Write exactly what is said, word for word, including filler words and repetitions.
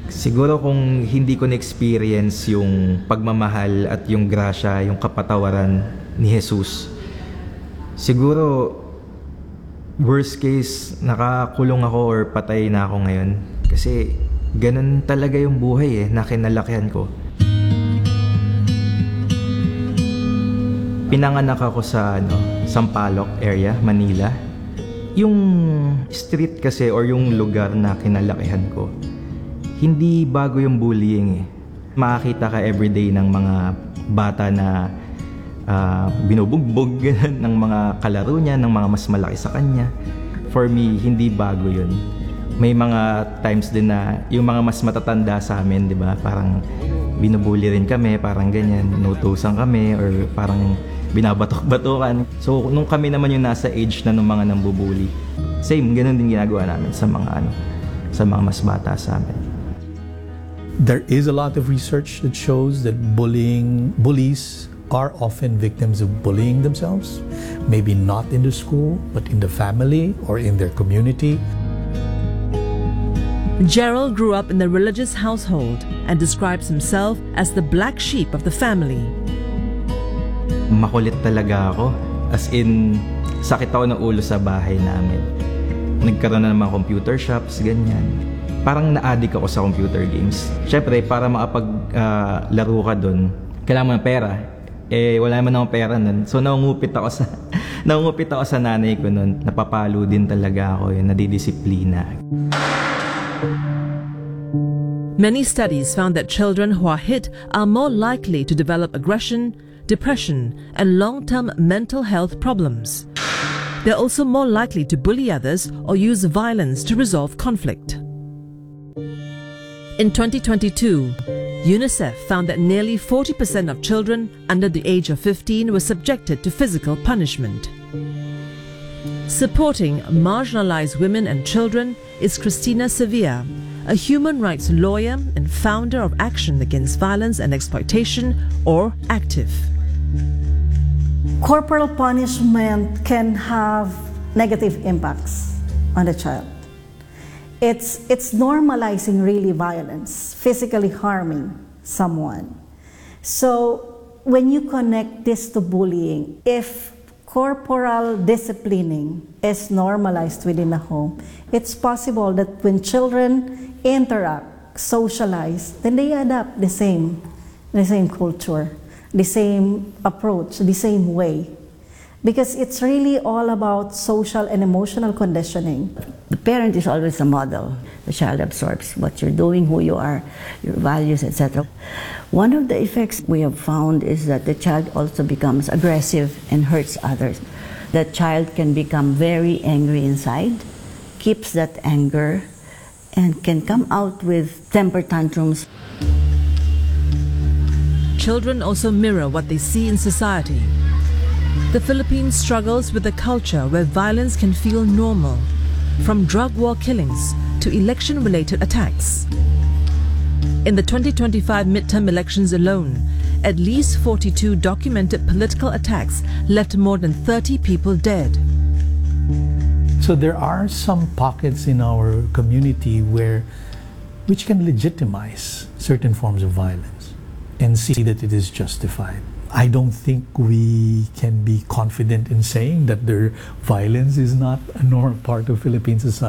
Siguro kung hindi ko na-experience yung pagmamahal at yung grasya, yung kapatawaran ni Jesus, siguro worst case, nakakulong ako or patay na ako ngayon. Kasi ganun talaga yung buhay eh, na kinalakihan ko. Pinanganak ako sa ano, Sampaloc area, Manila. Yung street kasi or yung lugar na kinalakihan ko, hindi bago yung bullying eh. Makakita ka everyday ng mga bata na uh, binubugbog ng mga kalaro niya, ng mga mas malaki sa kanya. For me, hindi bago yun. May mga times din na yung mga mas matatanda sa amin, di ba? Parang binubully rin kami, parang ganyan, inutusan kami, or parang binabatok-batukan. So, nung kami naman yung nasa age na ng mga nambubully, same, ganun din ginagawa namin sa mga ano, sa mga mas bata sa amin. There is a lot of research that shows that bullying, bullies are often victims of bullying themselves. Maybe not in the school, but in the family or in their community. Gerald grew up in a religious household and describes himself as the black sheep of the family. Makulit talaga ako. As in, sakit ako ng ulo sa bahay namin. Nagkaroon na ng mga computer shops, ganyan. Parang na-addict ako sa computer games. Siyempre, para makapag-laro uh, ka dun, kailangan mo ng pera. Eh, wala naman akong pera nun. So, naungupit ako sa, naungupit ako sa nanay ko nun. Napapalo din talaga ako, yun, nadidisiplina. Many studies found that children who are hit are more likely to develop aggression, depression, and long-term mental health problems. They're also more likely to bully others or use violence to resolve conflict. In twenty twenty-two, UNICEF found that nearly forty percent of children under the age of fifteen were subjected to physical punishment. Supporting marginalized women and children is Christina Sevilla, a human rights lawyer and founder of Action Against Violence and Exploitation, or ACTIV. Corporal punishment can have negative impacts on the child. It's, it's normalizing really violence, physically harming someone. So when you connect this to bullying, if corporal disciplining is normalized within a home, it's possible that when children interact, socialize, then they adapt the same, the same culture, the same approach, the same way. Because it's really all about social and emotional conditioning. The parent is always a model. The child absorbs what you're doing, who you are, your values, et cetera. One of the effects we have found is that the child also becomes aggressive and hurts others. The child can become very angry inside, keeps that anger, and can come out with temper tantrums. Children also mirror what they see in society. The Philippines struggles with a culture where violence can feel normal, from drug war killings to election-related attacks. In the twenty twenty-five midterm elections alone, at least forty-two documented political attacks left more than thirty people dead. So there are some pockets in our community where, which can legitimize certain forms of violence and see that it is justified. I don't think we can be confident in saying that their violence is not a normal part of Philippine society.